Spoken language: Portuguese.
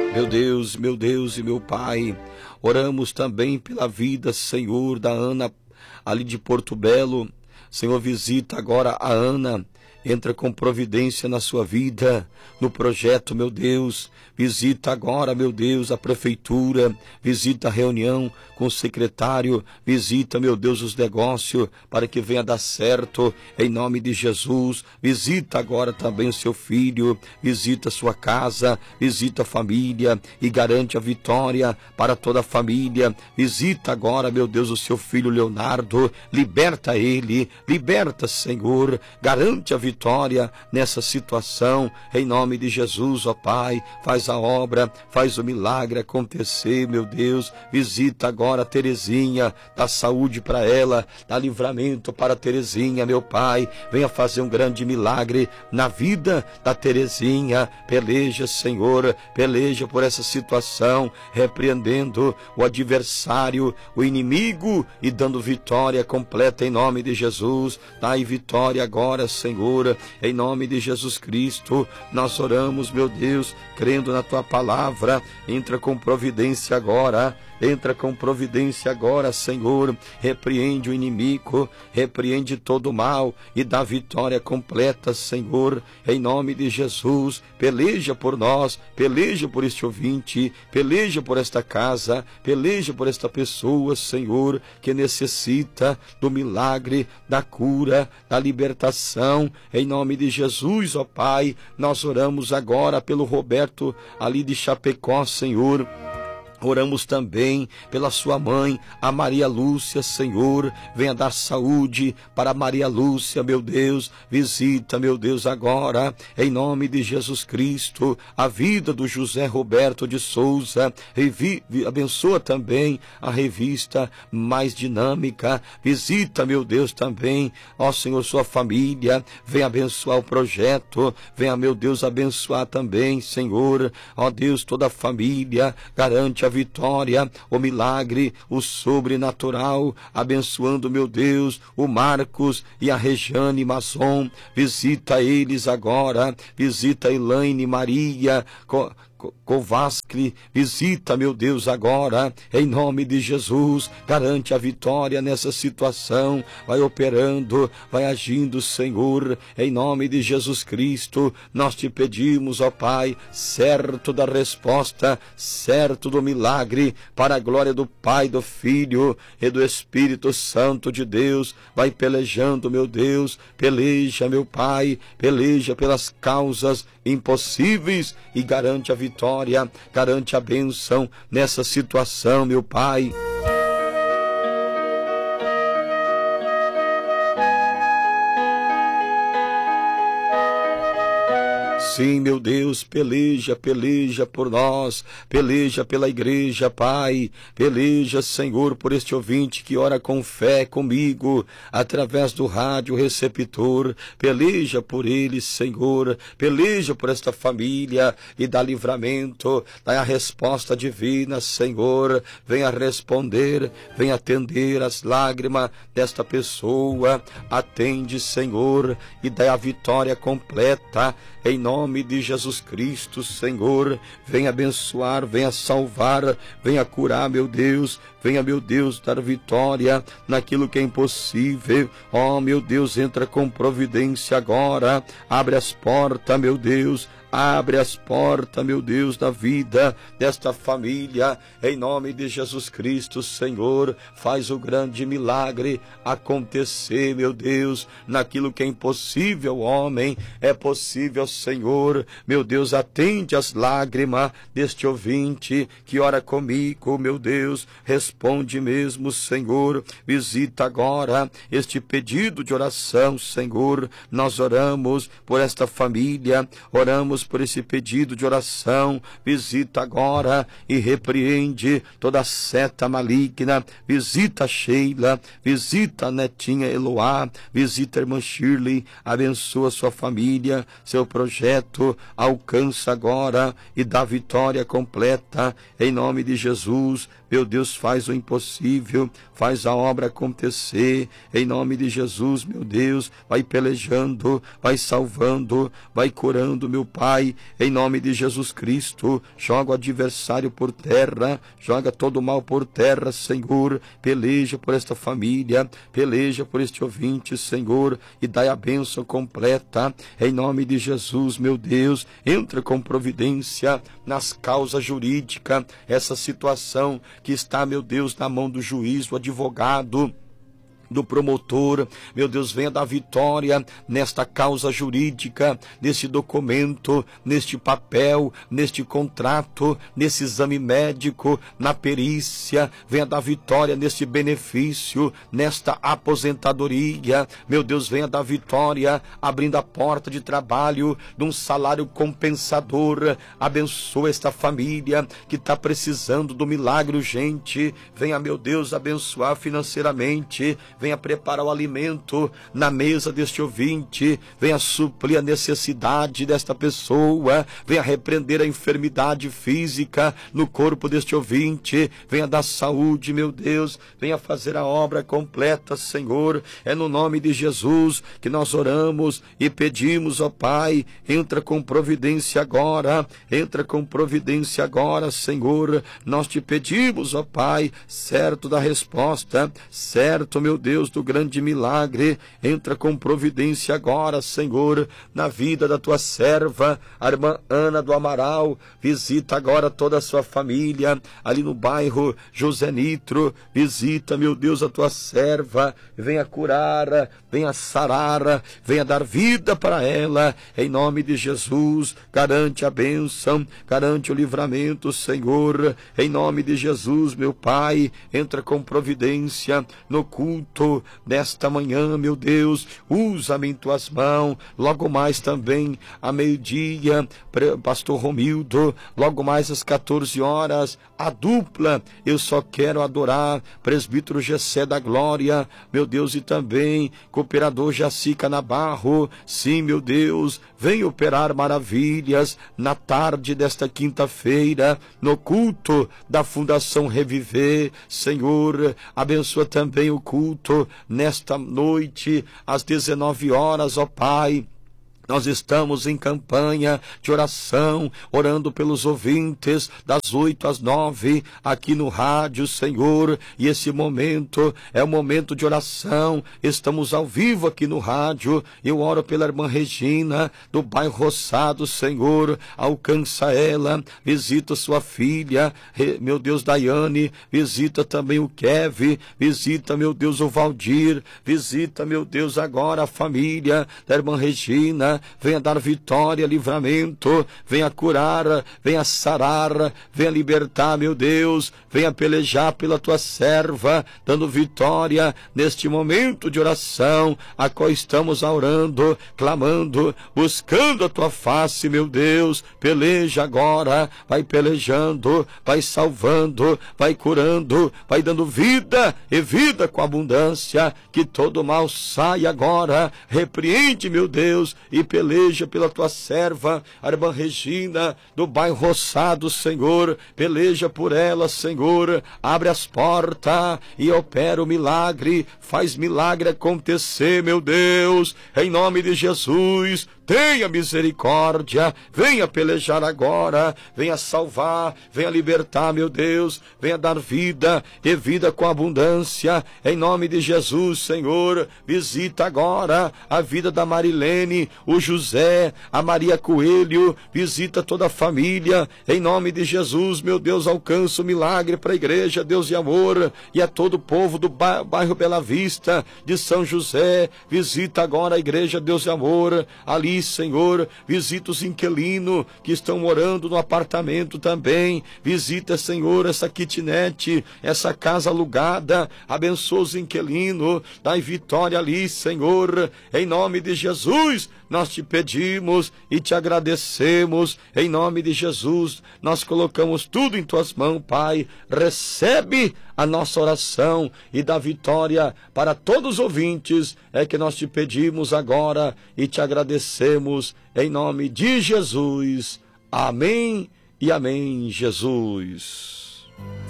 Meu Deus e meu Pai, oramos também pela vida, Senhor, da Ana, ali de Porto Belo. Senhor, visita agora a Ana, entra com providência na sua vida, no projeto, meu Deus. Visita agora, meu Deus, a prefeitura, visita a reunião com o secretário, visita, meu Deus, os negócios, para que venha dar certo, em nome de Jesus. Visita agora também o seu filho, visita a sua casa, visita a família e garante a vitória para toda a família. Visita agora, meu Deus, o seu filho Leonardo, liberta ele, liberta, Senhor, garante a vitória nessa situação, em nome de Jesus, ó Pai. Faz a obra, faz o milagre acontecer, meu Deus. Visita agora a Terezinha, dá saúde para ela, dá livramento para a Terezinha, meu Pai. Venha fazer um grande milagre na vida da Terezinha. Peleja, Senhor, peleja por essa situação, repreendendo o adversário, o inimigo, e dando vitória completa em nome de Jesus. Dai vitória agora, Senhor, em nome de Jesus Cristo. Nós oramos, meu Deus, crendo na tua palavra. Entra com providência agora, entra com providência agora, Senhor. Repreende o inimigo, repreende todo o mal e dá vitória completa, Senhor, em nome de Jesus. Peleja por nós, peleja por este ouvinte, peleja por esta casa, peleja por esta pessoa, Senhor, que necessita do milagre, da cura, da libertação, em nome de Jesus, ó Pai. Nós oramos agora pelo Roberto ali de Chapecó, Senhor. Oramos também pela sua mãe, a Maria Lúcia, Senhor. Venha dar saúde para Maria Lúcia, meu Deus. Visita, meu Deus, agora, em nome de Jesus Cristo, a vida do José Roberto de Souza. Abençoa também a revista Mais Dinâmica. Visita, meu Deus, também, ó Senhor, sua família. Venha abençoar o projeto. Venha, meu Deus, abençoar também, Senhor, ó Deus, toda a família. Garante a vitória, o milagre, o sobrenatural, abençoando, meu Deus, o Marcos e a Rejane Mazon. Visita eles agora, visita a Elaine Maria Kovaskli, visita, meu Deus, agora, em nome de Jesus. Garante a vitória nessa situação. Vai operando, vai agindo, Senhor, em nome de Jesus Cristo. Nós te pedimos, ó Pai, certo da resposta, certo do milagre, para a glória do Pai, do Filho e do Espírito Santo de Deus. Vai pelejando, meu Deus, peleja, meu Pai, peleja pelas causas impossíveis e garante a vitória, garante a bênção nessa situação, meu Pai. Sim, meu Deus, peleja, peleja por nós, peleja pela igreja, Pai, peleja, Senhor, por este ouvinte que ora com fé comigo, através do rádio receptor. Peleja por ele, Senhor, peleja por esta família e dá livramento, dá a resposta divina, Senhor. Venha responder, venha atender as lágrimas desta pessoa. Atende, Senhor, e dá a vitória completa, em nome de Jesus Cristo, Senhor. Venha abençoar, venha salvar, venha curar, meu Deus. Venha, meu Deus, dar vitória naquilo que é impossível. Ó, meu Deus, entra com providência agora. Abre as portas, meu Deus. Abre as portas, meu Deus, da vida desta família, em nome de Jesus Cristo, Senhor. Faz o grande milagre acontecer, meu Deus, naquilo que é impossível, homem, é possível, Senhor. Meu Deus, atende as lágrimas deste ouvinte que ora comigo, meu Deus. Responde mesmo, Senhor. Visita agora este pedido de oração, Senhor. Nós oramos por esta família, oramos por esse pedido de oração. Visita agora e repreende toda seta maligna. Visita a Sheila, visita a netinha Eloá, visita a irmã Shirley. Abençoa sua família, seu projeto. Alcança agora e dá vitória completa, em nome de Jesus. meu Deus, faz o impossível, faz a obra acontecer, em nome de Jesus, meu Deus, vai pelejando, vai salvando, vai curando, meu Pai, em nome de Jesus Cristo, joga o adversário por terra, joga todo o mal por terra, Senhor, peleja por esta família, peleja por este ouvinte, Senhor, e dai a bênção completa, em nome de Jesus, meu Deus, entra com providência nas causas jurídicas, essa situação que está, meu Deus, na mão do juiz, do advogado, do promotor, meu Deus, venha dar vitória nesta causa jurídica, neste documento, neste papel, neste contrato, nesse exame médico, na perícia, venha dar vitória neste benefício, nesta aposentadoria, meu Deus, venha dar vitória, abrindo a porta de trabalho, de um salário compensador, abençoa esta família que está precisando do milagre urgente, venha, meu Deus, abençoar financeiramente, venha preparar o alimento na mesa deste ouvinte, venha suprir a necessidade desta pessoa, venha repreender a enfermidade física no corpo deste ouvinte, venha dar saúde, meu Deus, venha fazer a obra completa, Senhor, é no nome de Jesus que nós oramos e pedimos, ó Pai, entra com providência agora, Senhor, nós te pedimos, ó Pai, certo da resposta, certo, meu Deus, do grande milagre, entra com providência agora, Senhor, na vida da tua serva, a irmã Ana do Amaral, visita agora toda a sua família, ali no bairro José Nitro, visita, meu Deus, a tua serva, venha curar, venha sarar, venha dar vida para ela, em nome de Jesus, garante a bênção, garante o livramento, Senhor, em nome de Jesus, meu Pai, entra com providência no culto nesta manhã, meu Deus, usa-me em tuas mãos, logo mais também, a meio-dia, pastor Romildo, logo mais às 14 horas, a dupla, eu só quero adorar, presbítero Gessé da Glória, meu Deus, e também, cooperador Jacica Nabarro, sim, meu Deus, vem operar maravilhas na tarde desta quinta-feira, no culto da Fundação Reviver, Senhor, abençoa também o culto nesta noite, às 19 horas, ó Pai. Nós estamos em campanha de oração, orando pelos ouvintes, das 8 às 9, aqui no rádio, Senhor, e esse momento é o momento de oração, estamos ao vivo aqui no rádio, eu oro pela irmã Regina, do bairro Roçado, Senhor, alcança ela, visita sua filha, meu Deus, Daiane, visita também o Kevin, visita, meu Deus, o Valdir, visita, meu Deus, agora a família da irmã Regina, venha dar vitória, livramento, venha curar, venha sarar, venha libertar, meu Deus, venha pelejar pela tua serva, dando vitória neste momento de oração, a qual estamos orando, clamando, buscando a tua face, meu Deus, peleja agora, vai pelejando, vai salvando, vai curando, vai dando vida e vida com abundância, que todo mal saia agora, repreende, meu Deus, e peleja pela tua serva, a irmã Regina, do bairro Roçado, Senhor, peleja por ela, Senhor, abre as portas e opera o milagre, faz milagre acontecer, meu Deus, em nome de Jesus, tenha misericórdia, venha pelejar agora, venha salvar, venha libertar, meu Deus, venha dar vida e vida com abundância, em nome de Jesus, Senhor, visita agora a vida da Marilene, o José, a Maria Coelho, visita toda a família, em nome de Jesus, meu Deus, alcança o milagre para a igreja, Deus de amor, e a todo o povo do bairro Bela Vista, de São José, visita agora a igreja, Deus de amor, ali, Senhor, visita os inquilinos que estão morando no apartamento também, visita, Senhor, essa kitnet, essa casa alugada, abençoa os inquilinos, dai vitória ali, Senhor, em nome de Jesus, nós te pedimos e te agradecemos, em nome de Jesus, nós colocamos tudo em tuas mãos, Pai, recebe a nossa oração e dá vitória para todos os ouvintes, é que nós te pedimos agora e te agradecemos, em nome de Jesus, amém e amém, Jesus.